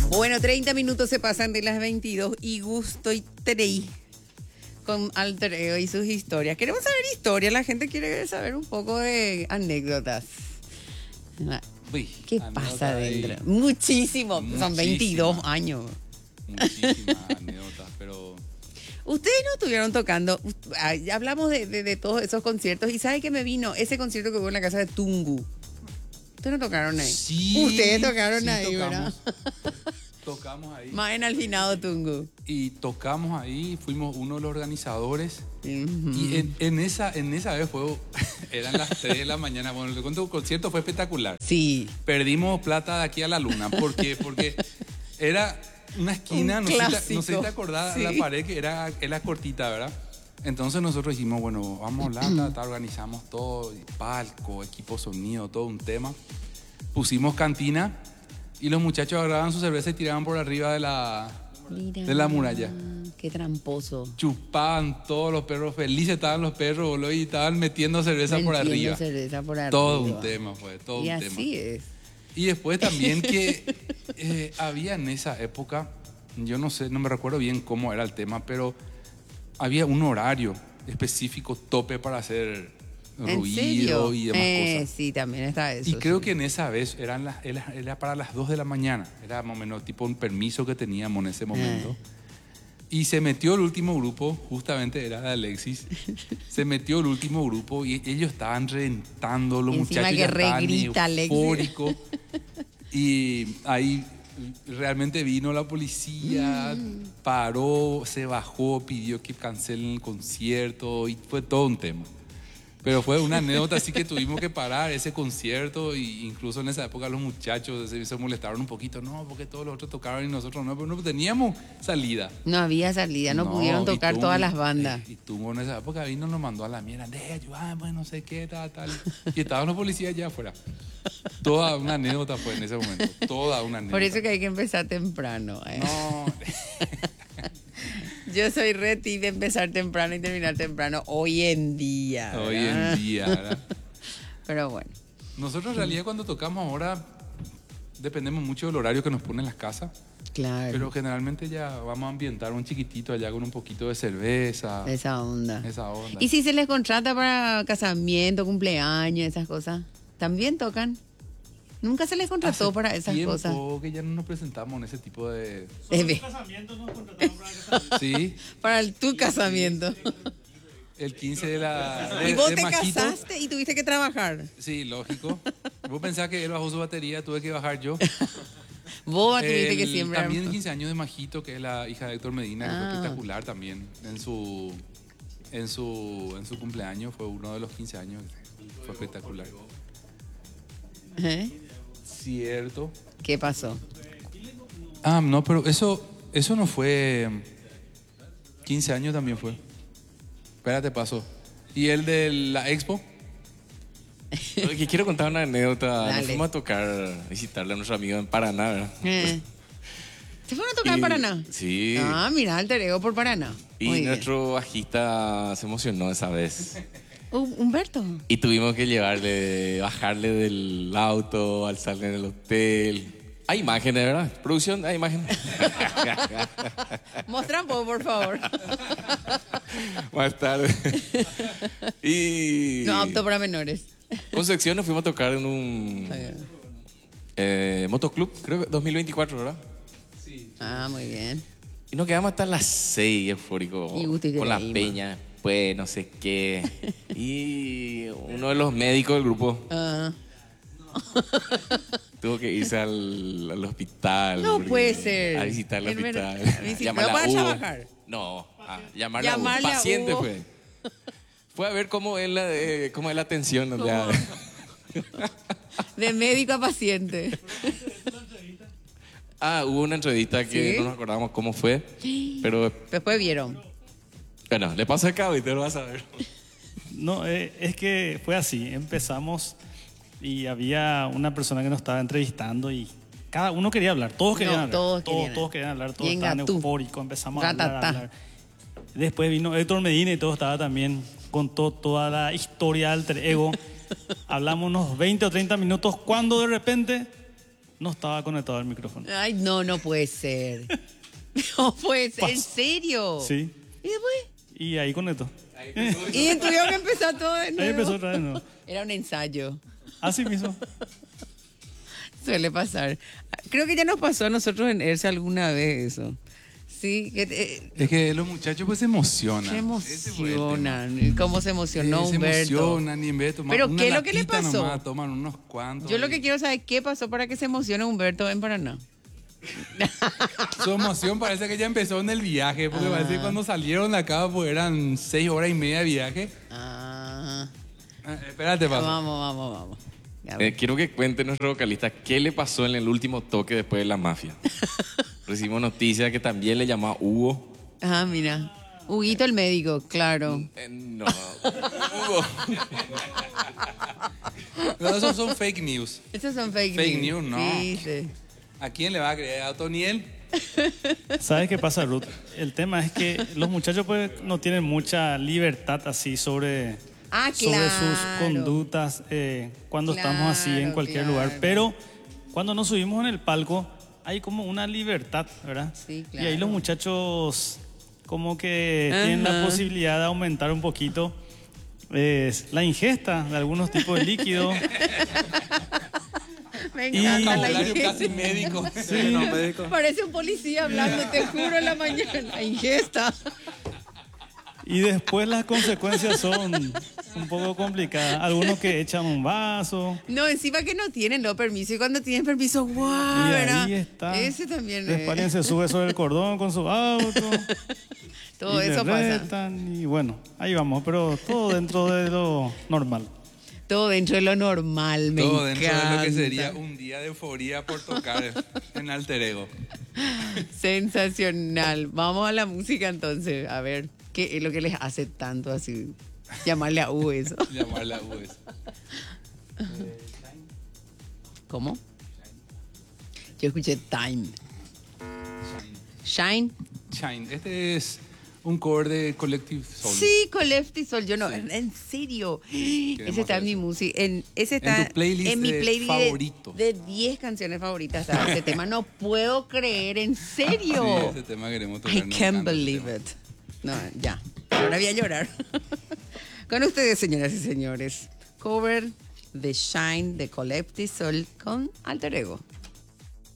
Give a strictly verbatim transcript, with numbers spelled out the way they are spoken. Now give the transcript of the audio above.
Bueno, treinta minutos se pasan de las veintidós y gusto y trey con Alter Ego y sus historias. Queremos saber historias, la gente quiere saber un poco de anécdotas. Uy, ¿Qué pasa adentro? Muchísimo, Muchísima, son veintidós años. Muchísimas anécdotas, pero... Ustedes no estuvieron tocando, ya hablamos de, de, de todos esos conciertos y ¿sabe qué me vino? Ese concierto que hubo en la casa de Tungu. ¿Ustedes no tocaron ahí? Sí. Ustedes tocaron sí, ahí, tocamos, ¿verdad? Tocamos ahí. Más en Alfinado Tungu. Y tocamos ahí, fuimos uno de los organizadores. Uh-huh. Y en, en, esa, en esa vez fue, eran las tres de la mañana. Bueno, el concierto fue espectacular. Sí. Perdimos plata de aquí a la luna. ¿Por qué? Porque era una esquina, no sé, si, no sé si te acordás, sí. La pared que era, era cortita, ¿verdad? Entonces nosotros dijimos, bueno, vamos a la, ta, organizamos todo, palco, equipo sonido, todo un tema. Pusimos cantina y los muchachos agarraban su cerveza y tiraban por arriba de la, Mira, de la muralla. Qué tramposo. Chupaban todos los perros, felices estaban los perros, boludo, y estaban metiendo cerveza metiendo por arriba. cerveza por arriba. Todo un tema fue, todo y un así tema. es. Y después también que eh, había en esa época, yo no sé, no me recuerdo bien cómo era el tema, pero había un horario específico, tope para hacer ruido y demás eh, cosas. Sí, también está eso. Y creo sí. que en esa vez eran las, era, era para las dos de la mañana, era más o menos tipo un permiso que teníamos en ese momento. Eh. Y se metió el último grupo, justamente era de Alexis, se metió el último grupo y ellos estaban reventando, los Encima muchachos que ya estaban regrita, eufóricos. Y ahí realmente vino la policía, mm. paró, se bajó, pidió que cancelen el concierto y fue todo un tema. Pero fue una anécdota así que tuvimos que parar ese concierto e incluso en esa época los muchachos se, se molestaron un poquito, no, porque todos los otros tocaron y nosotros no, pero no teníamos salida. No había salida, no, no pudieron tocar Tungo, todas las bandas. Eh, y Tungo en esa época vino, nos mandó a la mierda, de ayudar, pues no sé qué, tal, tal. Y estaban los policías allá afuera. Toda una anécdota fue en ese momento, toda una anécdota. Por eso que hay que empezar temprano. ¿eh? No... Yo soy reti de empezar temprano y terminar temprano hoy en día. ¿verdad? Hoy en día, ¿verdad? Pero bueno. Nosotros en realidad cuando tocamos ahora dependemos mucho del horario que nos ponen las casas. Claro. Pero generalmente ya vamos a ambientar un chiquitito allá con un poquito de cerveza. Esa onda. Esa onda. ¿Y si se les contrata para casamiento, cumpleaños, esas cosas? ¿También tocan? Nunca se les contrató Hace para esas tiempo cosas. Que ya no nos presentamos en ese tipo de... Solo en casamiento nos contratamos para casamiento. Sí. Para el, tu casamiento. El quince de la... De, ¿Y vos de te Majito. casaste y tuviste que trabajar? Sí, lógico. Vos pensás que él bajó su batería, tuve que bajar yo. Vos tuviste el, que siempre... También el quince años de Majito, que es la hija de Héctor Medina, que ah. fue espectacular también. En su, en, su, en su cumpleaños fue uno de los quince años. Fue espectacular. ¿Eh? Cierto. ¿Qué pasó? Ah, no, pero eso, eso no fue... quince años también fue. Espérate, pasó. ¿Y el de la expo? Oye, quiero contar una anécdota. Dale. Nos fuimos a tocar, visitarle a nuestro amigo en Paraná, ¿verdad? Eh. ¿Se fueron a tocar y, en Paraná? Sí. Ah, mira, Alter Ego por Paraná. Y Muy nuestro bien. bajista se emocionó esa vez. Uh, Humberto. Y tuvimos que llevarle, bajarle del auto al salir del hotel. Hay imágenes, ¿verdad? Producción, hay imágenes. Mostra un poco, por favor. Más tarde. Y... No, apto para menores. Con sección nos fuimos a tocar en un eh, motoclub, creo que dos mil veinticuatro, ¿verdad? Sí. Ah, muy bien. Y nos quedamos hasta las seis, eufórico, con la peña. Pues no sé qué. Y uno de los médicos del grupo uh. tuvo que irse al, al hospital. No puede ser. A visitar el hospital. ¿No para trabajar? No, a llamarle a un paciente fue. Fue a ver cómo es la, eh, cómo es la atención. ¿No? De médico a paciente. Ah, hubo una entrevista que ¿sí? No nos acordamos cómo fue. Pero después vieron. Bueno, le paso acá y te lo vas a ver. No, eh, es que fue así. Empezamos y había una persona que nos estaba entrevistando y cada uno quería hablar. Todos querían no, hablar. Todos, todos, querían. todos querían hablar. Todos estaban eufóricos. Empezamos a hablar, a hablar. Después vino Héctor Medina y todo estaba también. Contó toda la historia de Alter Ego. Hablamos unos veinte o treinta minutos cuando de repente no estaba conectado al micrófono. Ay, no, no puede ser. No puede ser, ¿en Pas- serio? Sí. ¿Y después? Y ahí conectó. Y tuvieron que empezar todo de nuevo. Ahí empezó otra vez, ¿no? Era un ensayo. Así mismo. Suele pasar. Creo que ya nos pasó a nosotros en ERSA alguna vez eso. Sí, que eh, Es que los muchachos pues se emocionan. se Ese fue el tema. emocionan. ¿Cómo se emocionó Eh, se Humberto? emocionan y en vez de tomar ¿Pero una qué es lo que le latita pasó? nomás, toman unos cuantos. Yo lo y- que quiero saber es qué pasó para que se emocione Humberto en Paraná. Su emoción parece que ya empezó en el viaje, porque parece que cuando salieron de acá pues eran seis horas y media de viaje. Ah, Ah, espérate, paso. vamos, vamos, vamos. Ya Eh, quiero que cuente nuestro vocalista qué le pasó en el último toque después de la mafia. Recibimos noticias que también le llamaba Hugo. Ah, mira. Huguito el médico, claro. Eh, no, Hugo. Pero esos son fake news. Esos son fake, Fake news, no. Sí, sí. ¿A quién le va a creer? ¿A Otoniel? ¿Sabes qué pasa, Ruth? El tema es que los muchachos pues no tienen mucha libertad así sobre, Ah, sobre sus claro. conductas eh, cuando estamos así en Claro, cualquier claro. lugar. Pero cuando nos subimos en el palco hay como una libertad, ¿verdad? Sí, Y ahí claro. los muchachos como que tienen la Ajá. posibilidad de aumentar un poquito eh, la ingesta de algunos tipos de líquidos. Me Y- encanta la Vocabulario ingesta. casi médico. Sí, no, Parece un policía hablando, te juro, en la mañana. La ingesta. y después las consecuencias son un poco complicadas. Algunos que echan un vaso. No, encima que no tienen los permisos. Y cuando tienen permiso, guau, Y ¿verdad? ahí está. Ese también Después es. alguien se sube sobre el cordón con su auto. Todo y eso le pasa. retan, y bueno, ahí vamos, pero todo dentro de lo normal. Todo dentro de lo normal, me Todo dentro de lo que encanta. sería un día de euforia por tocar en Alter Ego. Sensacional. Vamos a la música entonces. A ver, ¿qué es lo que les hace tanto así? Llamarle a U eso. Llamarla a U S. ¿Cómo? Yo escuché Time. Shine. Shine. Este es un cover de Collective Soul. Sí, con Lefty Soul. Yo no, en serio. Ese está en mi música. En, ese está tu playlist en mi de playlist de- favorito. de diez canciones favoritas. Está ese tema. No puedo creer, en serio. Sí, ese tema queremos tocar. I nos can't encanta ese believe tema. it. No, ya. Ahora voy a llorar. Con ustedes, señoras y señores. Cover de Shine de Collective Soul con Alter Ego.